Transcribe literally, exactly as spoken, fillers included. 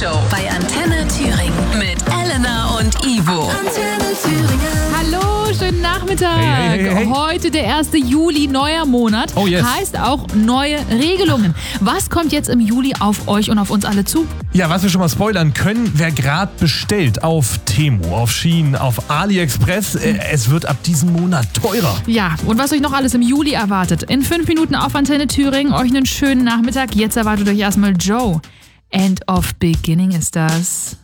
Show bei Antenne Thüringen mit Elena und Ivo. Antenne Thüringen. Hallo, schönen Nachmittag. Hey, hey, hey, hey. Heute der erste Juli, neuer Monat. Oh, yes. Heißt auch neue Regelungen. Was kommt jetzt im Juli auf euch und auf uns alle zu? Ja, was wir schon mal spoilern können, wer gerade bestellt auf Temu, auf Shein, auf AliExpress, äh, es wird ab diesem Monat teurer. Ja, und was euch noch alles im Juli erwartet. In fünf Minuten auf Antenne Thüringen. Euch einen schönen Nachmittag. Jetzt erwartet euch erstmal Joe. End of Beginning ist das.